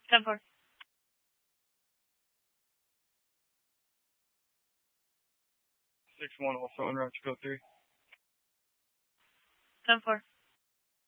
10-4. 6-1 also on route to go 3. 10-4.